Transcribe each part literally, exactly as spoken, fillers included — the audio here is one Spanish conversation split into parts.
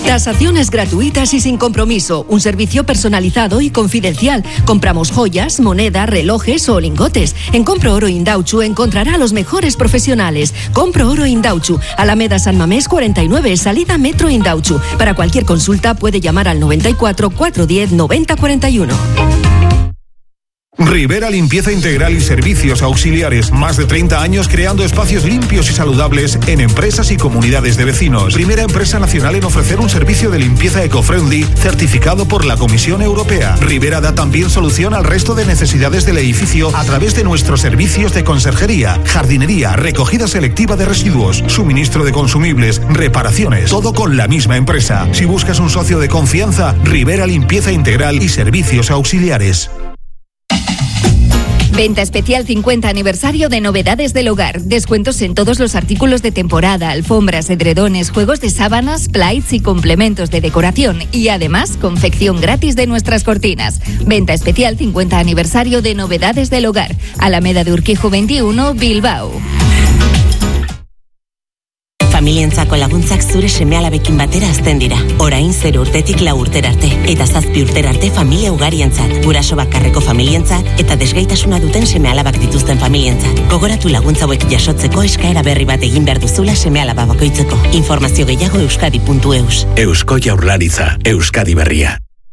Tasaciones gratuitas y sin compromiso. Un servicio personalizado y confidencial. Compramos joyas, moneda, relojes o lingotes. En Compro Oro Indauchu encontrará a los mejores profesionales. Compro Oro Indauchu, Alameda San Mamés cuarenta y nueve, salida Metro Indauchu. Para cualquier consulta puede llamar al noventa y cuatro, cuatrocientos diez, noventa cuarenta y uno. Rivera Limpieza Integral y Servicios Auxiliares. Más de treinta años creando espacios limpios y saludables en empresas y comunidades de vecinos. Primera empresa nacional en ofrecer un servicio de limpieza eco-friendly certificado por la Comisión Europea. Rivera da también solución al resto de necesidades del edificio a través de nuestros servicios de conserjería, jardinería, recogida selectiva de residuos, suministro de consumibles, reparaciones. Todo con la misma empresa. Si buscas un socio de confianza, Rivera Limpieza Integral y Servicios Auxiliares. Venta especial cincuenta aniversario de Novedades del Hogar. Descuentos en todos los artículos de temporada, alfombras, edredones, juegos de sábanas, plaits y complementos de decoración. Y además, confección gratis de nuestras cortinas. Venta especial cincuenta aniversario de Novedades del Hogar. Alameda de Urquijo veintiuno, Bilbao. Familientzako laguntzak zure seme-alabekin batera azten dira. Orain zero urtetik lau urtera arte. Eta zazpi urtera arte familia ugarientzat. Guraso bakarreko familientzat eta desgaitasuna duten seme-alabak dituzten familientzat. Gogoratu laguntza hauek jasotzeko eskaera berri bat egin behar duzula seme-alaba bakoitzeko. Informazio gehiago euskadi puntu eus. Eusko Jaurlaritza, Euskadi Berria.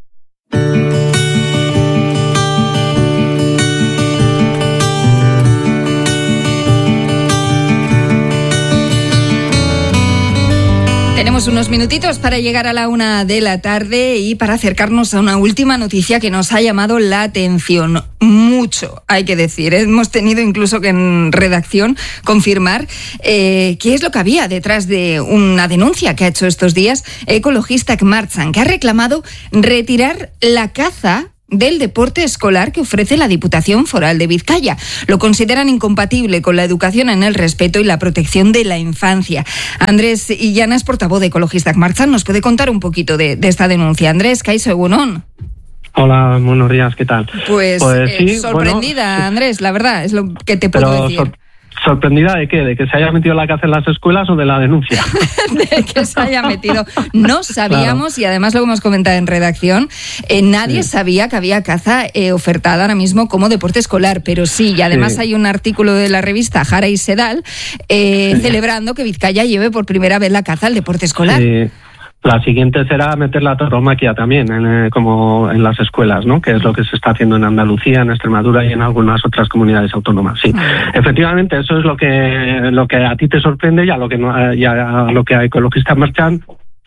Tenemos unos minutitos para llegar a la una de la tarde y para acercarnos a una última noticia que nos ha llamado la atención mucho, hay que decir. Hemos tenido incluso que en redacción confirmar eh, qué es lo que había detrás de una denuncia que ha hecho estos días Ekologistak Martxan, que ha reclamado retirar la caza del deporte escolar que ofrece la Diputación Foral de Vizcaya. Lo consideran incompatible con la educación en el respeto y la protección de la infancia. Andrés Illanas, portavoz de Ekologistak Martxan, nos puede contar un poquito de, de esta denuncia. Andrés, kaixo egunon. Hola, buenos días, ¿qué tal? Pues, pues eh, sí, sorprendida, bueno, Andrés, la verdad, es lo que te puedo decir. Sor- ¿Sorprendida de qué? ¿De que se haya metido la caza en las escuelas o de la denuncia? De que se haya metido. No sabíamos, claro. Y además lo hemos comentado en redacción, eh, nadie sí. sabía que había caza eh, ofertada ahora mismo como deporte escolar, pero sí, y además sí. hay un artículo de la revista Jara y Sedal eh, sí. celebrando que Vizcaya lleve por primera vez la caza al deporte escolar. Sí. La siguiente será meter la tauromaquia también, en, eh, como en las escuelas, ¿no? Que es lo que se está haciendo en Andalucía, en Extremadura y en algunas otras comunidades autónomas. Sí, efectivamente, eso es lo que lo que a ti te sorprende y a lo que no, y a, a lo que a Ekologistak Martxan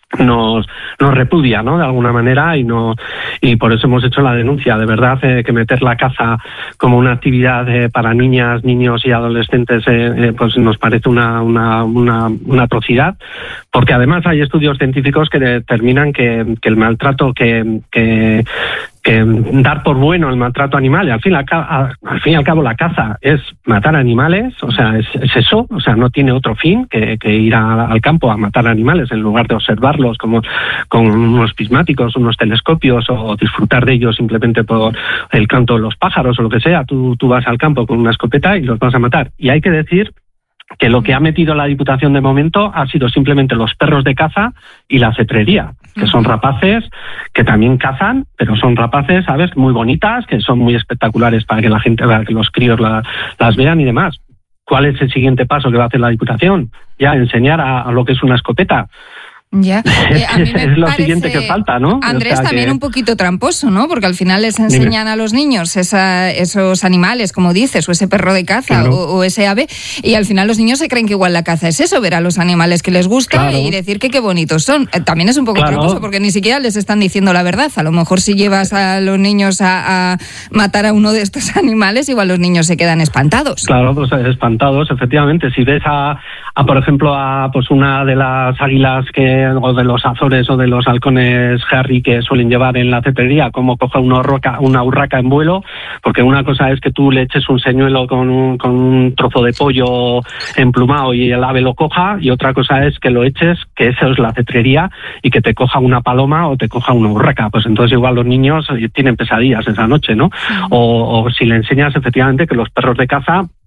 nos nos repudia, ¿no? De alguna manera, y no y por eso hemos hecho la denuncia. De verdad eh, que meter la caza como una actividad eh, para niñas, niños y adolescentes eh, eh, pues nos parece una una una una atrocidad, porque además hay estudios científicos que determinan que que el maltrato que que que dar por bueno el maltrato animal, y al fin, al, al fin y al cabo la caza es matar animales, o sea, es, es eso, o sea, no tiene otro fin que, que ir a, al campo a matar animales en lugar de observarlos como con unos prismáticos, unos telescopios, o disfrutar de ellos simplemente por el canto de los pájaros o lo que sea. Tú, tú vas al campo con una escopeta y los vas a matar. Y hay que decir que lo que ha metido la Diputación de momento ha sido simplemente los perros de caza y la cetrería, que son rapaces que también cazan, pero son rapaces, ¿sabes?, muy bonitas, que son muy espectaculares para que la gente, para que los críos la, las vean y demás. ¿Cuál es el siguiente paso que va a hacer la Diputación? Ya, enseñar a, a lo que es una escopeta. Ya. Eh, a mí me es lo parece, siguiente que falta, ¿no? Andrés, o sea, también que... un poquito tramposo, ¿no? Porque al final les enseñan Dime. a los niños esa, esos animales, como dices, o ese perro de caza, claro. o, o ese ave, y al final los niños se creen que igual la caza es eso, ver a los animales que les gusta, claro. y decir que qué bonitos son. Eh, también es un poco claro. tramposo, porque ni siquiera les están diciendo la verdad. A lo mejor si llevas a los niños a, a matar a uno de estos animales, igual los niños se quedan espantados. Claro, pues espantados, efectivamente. Si ves a, a por ejemplo, a pues una de las águilas que o de los Azores o de los halcones Harry que suelen llevar en la cetrería, como coge una urraca, una urraca en vuelo, porque una cosa es que tú le eches un señuelo con un, con un trozo de pollo emplumado y el ave lo coja, y otra cosa es que lo eches, que eso es la cetrería, y que te coja una paloma o te coja una urraca. Pues entonces igual los niños tienen pesadillas esa noche, ¿no? O, o si le enseñas efectivamente que los perros de caza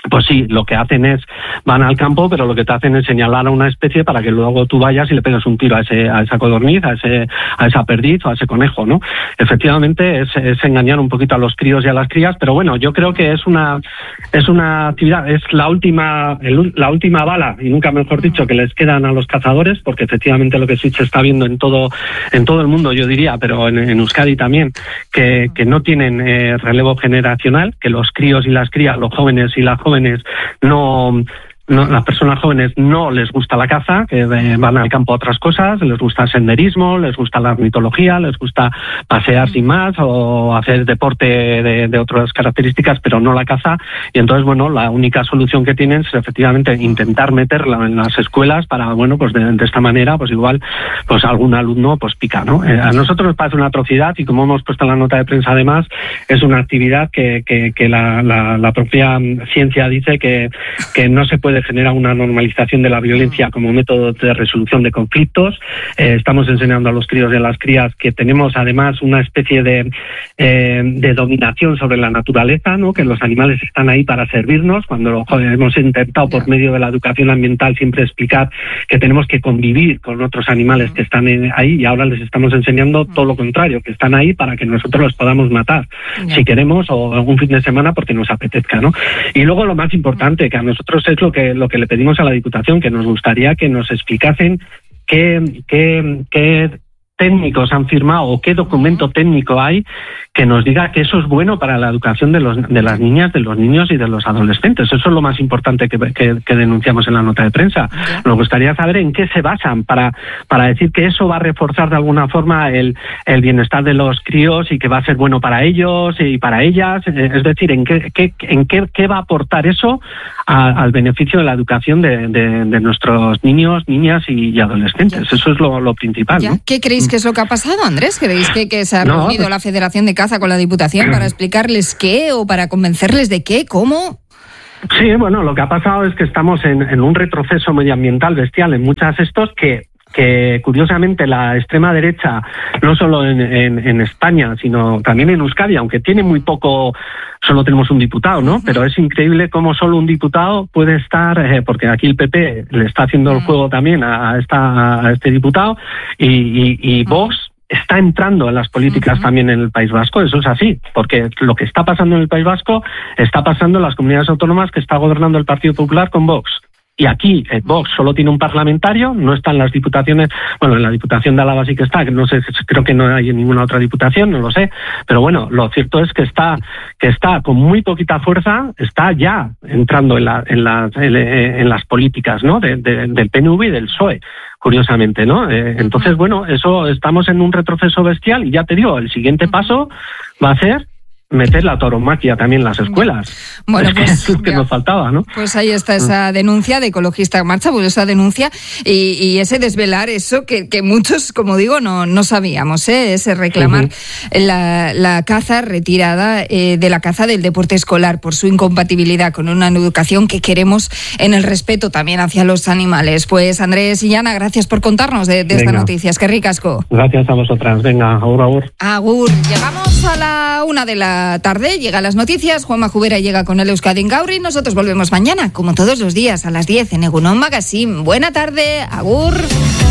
pues sí, lo que hacen es, van al campo, pero lo que te hacen es señalar a una especie para que luego tú vayas y le pegues un tiro a ese a esa codorniz, a ese a esa perdiz o a ese conejo, ¿no? Efectivamente es, es engañar un poquito a los críos y a las crías, pero bueno, yo creo que es una es una actividad, es la última el, la última bala, y nunca mejor dicho, que les quedan a los cazadores, porque efectivamente lo que sí se está viendo en todo en todo el mundo, yo diría, pero en, en Euskadi también, que, que no tienen eh, relevo generacional, que los críos y las crías, los jóvenes y las jóvenes no... No, las personas jóvenes no les gusta la caza, que de, van al campo a otras cosas, les gusta el senderismo, les gusta la ornitología, les gusta pasear sin más o hacer deporte de, de otras características, pero no la caza. Y entonces, bueno, la única solución que tienen es efectivamente intentar meterla en las escuelas para, bueno, pues de, de esta manera, pues igual, pues algún alumno pues pica, ¿no? Eh, a nosotros nos parece una atrocidad, y como hemos puesto en la nota de prensa además, es una actividad que, que, que la, la, la propia ciencia dice que, que no se puede genera una normalización de la violencia como método de resolución de conflictos. Eh, estamos enseñando a los críos y a las crías que tenemos además una especie de, eh, de dominación sobre la naturaleza, ¿no? Que los animales están ahí para servirnos, cuando joder, hemos intentado por medio de la educación ambiental siempre explicar que tenemos que convivir con otros animales que están en, ahí, y ahora les estamos enseñando todo lo contrario, que están ahí para que nosotros los podamos matar, si queremos, o algún fin de semana porque nos apetezca, ¿no? Y luego lo más importante, que a nosotros es lo que lo que le pedimos a la Diputación, que nos gustaría que nos explicasen qué, qué, qué técnicos han firmado o qué documento técnico hay que nos diga que eso es bueno para la educación de los de las niñas, de los niños y de los adolescentes. Eso es lo más importante que, que, que denunciamos en la nota de prensa. Nos gustaría saber en qué se basan para para decir que eso va a reforzar de alguna forma el, el bienestar de los críos y que va a ser bueno para ellos y para ellas. Es decir, en qué, qué, en qué, qué va a aportar eso a, al beneficio de la educación de, de, de nuestros niños, niñas y, y adolescentes. Eso es lo, lo principal, ¿no? ¿Qué creéis que es lo que ha pasado, Andrés? ¿Creéis que, que se ha no, reunido pues... la Federación de Caza con la Diputación para explicarles qué o para convencerles de qué, cómo? Sí, bueno, lo que ha pasado es que estamos en, en un retroceso medioambiental bestial en muchas estos que que curiosamente la extrema derecha, no solo en, en, en España, sino también en Euskadi, aunque tiene muy poco, solo tenemos un diputado, ¿no? Pero es increíble cómo solo un diputado puede estar, eh, porque aquí el P P le está haciendo el juego también a, esta, a este diputado, y, y, y Vox está entrando en las políticas uh-huh. también en el País Vasco. Eso es así, porque lo que está pasando en el País Vasco está pasando en las comunidades autónomas que está gobernando el Partido Popular con Vox. Y aquí eh, Vox solo tiene un parlamentario, no están las diputaciones, bueno, en la Diputación de Álava sí que está, que no sé, creo que no hay en ninguna otra diputación, no lo sé, pero bueno, lo cierto es que está que está con muy poquita fuerza, está ya entrando en, la, en, las, en, en las políticas, ¿no? De, de, del P N V y del P S O E, curiosamente, ¿no? Eh, entonces, bueno, eso estamos en un retroceso bestial, y ya te digo, el siguiente paso va a ser meter la tauromaquia también en las escuelas. Bueno, pues es que, es que nos faltaba, ¿no? Pues ahí está esa denuncia de Ecologista en Marcha, pues esa denuncia y, y ese desvelar eso que, que muchos, como digo, no, no sabíamos, ¿eh? Ese reclamar uh-huh. la, la caza retirada eh, de la caza del deporte escolar por su incompatibilidad con una educación que queremos en el respeto también hacia los animales. Pues Andrés y Yana, gracias por contarnos de, de esta noticia. Es que ricasco. Gracias a vosotras. Venga, agur, agur. Agur. Llegamos a la una de la tarde, llegan las noticias, Juanma Jubera llega con el Euskadi en Gaur y nosotros volvemos mañana, como todos los días, a las diez en Egunon Magazine. Buena tarde, agur.